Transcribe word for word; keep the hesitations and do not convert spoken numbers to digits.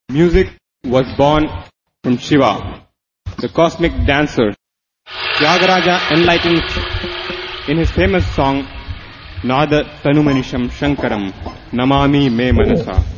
Music was born from Shiva, the cosmic dancer. Tyagaraja enlightened in his famous song Nada Tanumanisham Shankaram Namami Me Manasa.